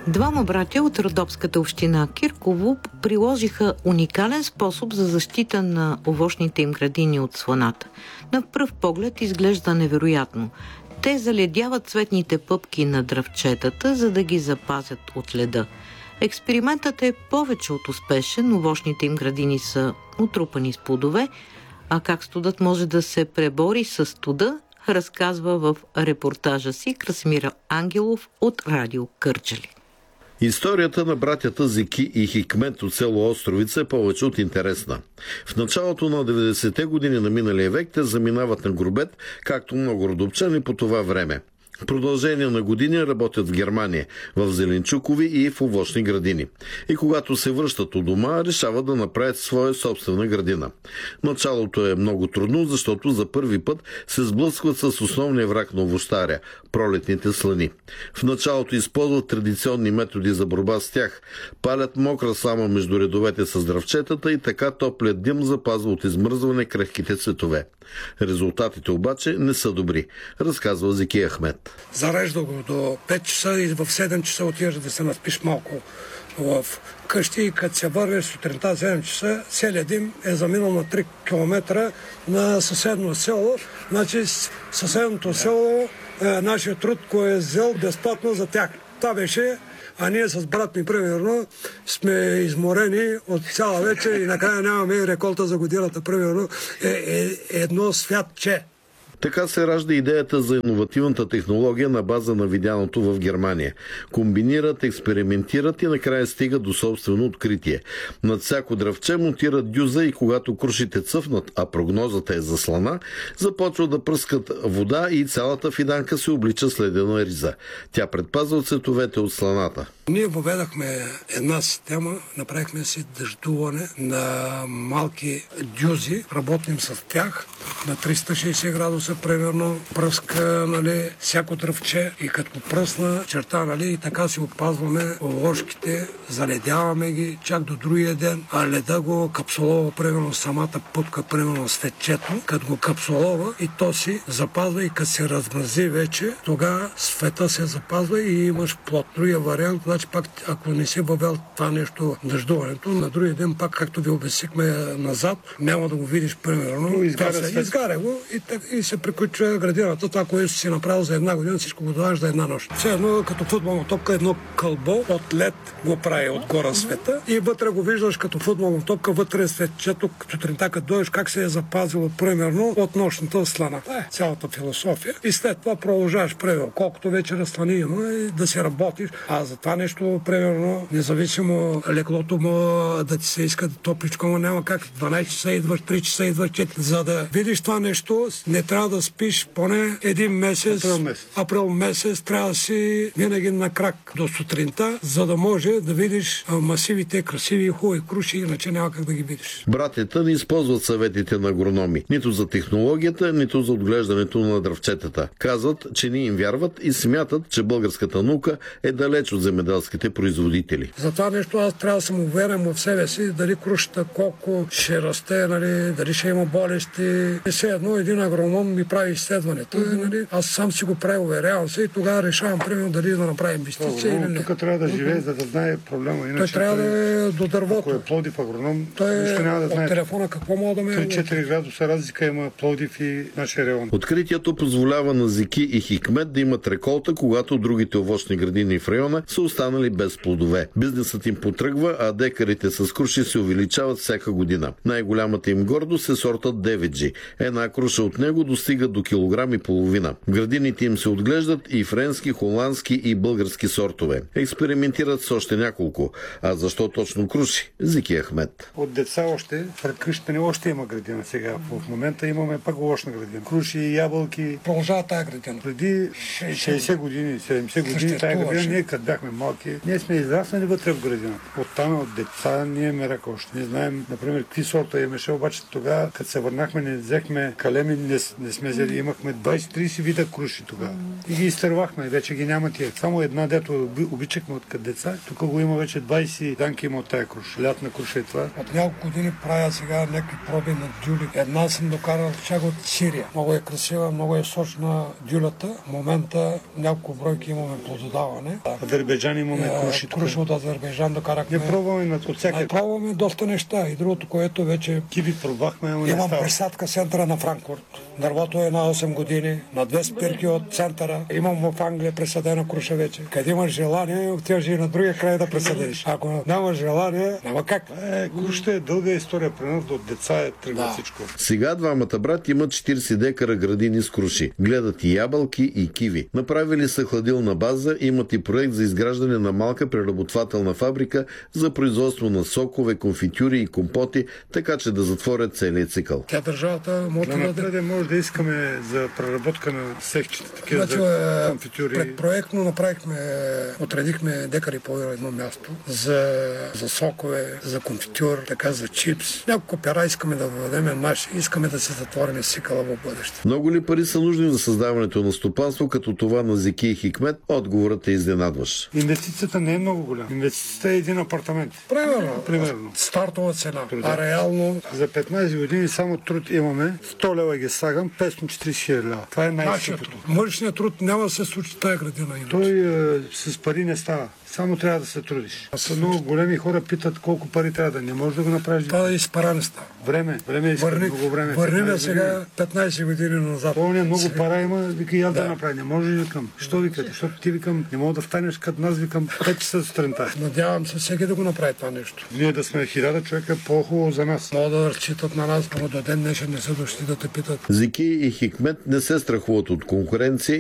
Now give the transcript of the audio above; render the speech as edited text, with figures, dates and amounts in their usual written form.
Двама братя от родопската община Кирково приложиха уникален способ за защита на овощните им градини от сланата. На пръв поглед изглежда невероятно. Те заледяват цветните пъпки на дръвчетата, за да ги запазят от леда. Експериментът е повече от успешен, овощните им градини са отрупани с плодове, а как студът може да се пребори с студа, разказва в репортажа си Красимир Ангелов от Радио Кърджали. Историята на братята Зики и Хикмет от село Островица е повече от интересна. В началото на 90-те години на миналия век те заминават на Горбет, както много родопчани по това време. В продължение на години работят в Германия, в зеленчукови и в овощни градини. И когато се връщат у дома, решават да направят своя собствена градина. Началото е много трудно, защото за първи път се сблъскват с основния враг на овощаря – пролетните слани. В началото използват традиционни методи за борба с тях. Палят мокра слама между редовете с дръвчетата и така топлият дим запазва от измръзване крехките цветове. Резултатите обаче не са добри, разказва Зики Ахмет. Зарежда го до 5 часа и в 7 часа отиваш да се наспиш малко в къщи и като се върнеш сутринта 7 часа, целият дим е заминал на 3 км на съседно село. Значи съседното село нашия труд, кой е взел безплатно за тях. Това беше, а ние с брат ми, примерно, сме изморени от цяла вечер и накрая нямаме реколта за годината, примерно, едно святче. Така се ражда идеята за иновативната технология на база на видяното в Германия. Комбинират, експериментират и накрая стигат до собствено откритие. Над всяко дръвче монтират дюза и когато крушите цъфнат, а прогнозата е за слана, започват да пръскат вода и цялата фиданка се облича с ледена риза. Тя предпазва цветовете от сланата. Ние въведахме една система, направихме си дъждуване на малки дюзи, работим с тях на 360 градуса, примерно, пръска, всяко дръвче и като пръсна черта, и така си опазваме ложките, заледяваме ги чак до другия ден, а леда го капсулова, примерно, самата пъпка, примерно, с течето, като го капсулова и то си запазва и като се размрази вече, тогава света се запазва и имаш плод. Другия вариант, значи пак, ако не си въвел това нещо, дъждуването, на другия ден пак, както ви обяснихме назад, няма да го видиш, примерно, изгаря го и се приключва градината. Това, което си направил за една година, всичко го даваш за една нощ. Все едно като футболна топка, едно кълбо от лед го прави отгоре света и вътре го виждаш като футболна топка, вътре е светчето, сутринта като дойдеш, как се е запазило, примерно, от нощната слана. Това е цялата философия. И след това продължаваш, примерно, колкото вечера слани има и да си работиш. А за това нещо, примерно, независимо леклото му да ти се иска топличко, но няма как. 12 часа идваш, 3 часа идваш, 4. За да видиш това нещо, не трябва да спиш поне един месец. Април месец трябва да си винаги на крак до сутринта, за да може да видиш масивите, красиви и хубави круши, иначе няма как да ги видиш. Братята не използват съветите на агрономи. Нито за технологията, нито за отглеждането на дръвчетата. Казват, че не им вярват и смятат, че българската наука е далеч от земеделските производители. За това нещо аз трябва да съм уверен в себе си, дали крушата колко ще расте, дали ще има болести. Все едно един агроном ми прави изследването. Аз сам си го правя, уверявам се и тогава решавам, примерно, дали да направим инвестиция или не. Тук трябва да живее, за да знае проблема. Иначе той трябва да е до дървото. Ако е Пловдив агроном, нищо няма да знае. От телефона какво мога да ме... 3-4 градуса разлика има Пловдив и нашия район. Откритието позволява на Зики и Хикмет да имат реколта, когато другите овощни градини в района са останали без плодове. Бизнесът им потръгва, а декарите с круши се увеличават всяка година. Най-голямата им гордост е сортът 9G. Една круша от него достига до килограм и половина. В градините им се отглеждат и френски, холандски и български сортове. Експериментират с още няколко. А защо точно круши? Зики Ахмет. От деца още, пред къщата ни още има градина сега. В момента имаме пак овощна градина. Круши, ябълки. Продължава тази градина. Преди 60 години, 70 години тази градина, ние като бяхме малки, ние сме израснали вътре в градината. Оттам от деца ние ме ръка още. Не знаем, например, какви сорта имаше, обаче тогава, като се върнахме, не взехме калеми, не сме взели. Имахме 20-30 вида круши тогава. И ги изтървахме, вече ги няма тия. Само една, дето обичахме от като деца. Тук го има вече 20 данки има от тая круша. Лятна круша е това. От няколко години правя сега някакви проби на дюли. Една съм докарал чак от Сирия. Много е красива, много е сочна дюлята. В момента няколко бройки имаме плододаване. Азербайджан имаме круши. Круша от Азербайджан докарахме. Не пробваме от всяка. Пробваме доста неща. И другото, което вече... Киви пробвахме. Имам присадка центъра на Франкфурт. Дървото е на 8 години, на 2 спирки от центъра. Имам в Англия присадена круша вече. Къде имаш желание, отиваш и на другия край да присадиш. Ако нямаш желание, няма как. Крушата е дълга история. При нас от деца е тръгва всичко. Сега двамата брати имат 40 декара градини с круши. Гледат и ябълки, и киви. Направили са хладилна база, имат и проект за изграждане на малка преработвателна фабрика за производство на сокове, конфитюри и компоти, така че да затворят целият цикъл. Тя държавата може да искаме за преработка на сехчета, такива за конфитюри. Предпроектно направихме, отредихме декари по едно място за сокове, за конфитюр, така за чипс. Няколко пера искаме да въведем наши, искаме да се затворим цикъла в бъдеще. Много ли пари са нужни за създаването на стопанство, като това на Зеки и Хикмет? Отговорът е изненадващ. Инвестицията не е много голяма. Инвестицията е един апартамент. Примерно. Стартова цена. А реално... За 15 години само труд имаме. 100 лева ги слагам, 540 хиляди лева. Това е най-скъпото. Мъжният труд няма да се случи тая градина. Той с пари не става. Само трябва да се трудиш. Са много големи хора питат колко пари трябва да. Не можеш да го направиш. Това да изпара не става. Време иска много време. Върнем сега 15 години назад. Помня, много пара има, вика и аз да направя. Не може да викам. Що викате? Защото ти викам, не мога да встанеш като нас, викам 5 часа сутринта. Надявам се всеки да го направи това нещо. Ние да сме 1000 човека, по-хубаво за нас. Могат да разчитат на нас, но до ден днешен не са дошли да те питат. Зеки и Хикмет не се страхуват от конкуренция